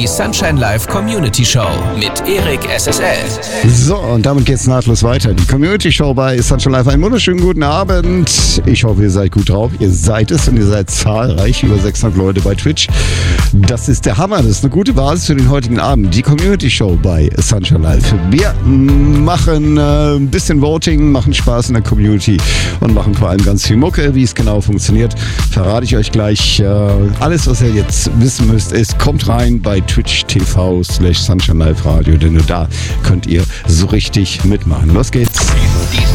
Die Sunshine Live Community Show mit Erik SSL. So, und damit geht's nahtlos weiter. Die Community Show bei Sunshine Live. Einen wunderschönen guten Abend. Ich hoffe, ihr seid gut drauf. Ihr seid es und ihr seid zahlreich. Über 600 Leute bei Twitch. Das ist der Hammer. Das ist eine gute Basis für den heutigen Abend. Die Community Show bei Sunshine Live. Wir machen ein bisschen Voting, machen Spaß in der Community und machen vor allem ganz viel Mucke. Wie es genau funktioniert, verrate ich euch gleich. Alles, was ihr jetzt wissen müsst, ist, kommt rein bei Twitch TV/Sunshine Live Radio, denn nur da könnt ihr so richtig mitmachen. Los geht's.